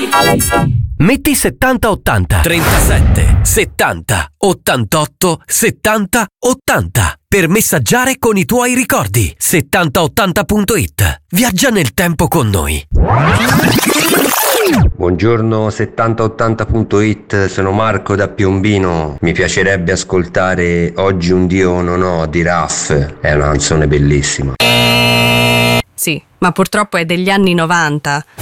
Metti 70-80 37 70 88 70 80 per messaggiare con i tuoi ricordi. 7080.it. Viaggia nel tempo con noi. Buongiorno 7080.it, sono Marco da Piombino. Mi piacerebbe ascoltare Oggi un Dio non ho di Raff, è una canzone bellissima. Sì, ma purtroppo è degli anni 90.